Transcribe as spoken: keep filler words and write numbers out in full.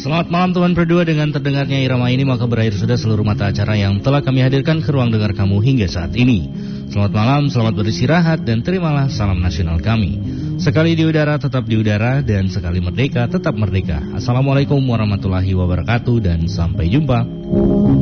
Selamat malam teman berdua, dengan terdengarnya irama ini maka berakhir sudah seluruh mata acara yang telah kami hadirkan ke ruang dengar kamu hingga saat ini. Selamat malam, selamat beristirahat dan terimalah salam nasional kami. Sekali di udara tetap di udara dan sekali merdeka tetap merdeka. Assalamualaikum warahmatullahi wabarakatuh dan sampai jumpa.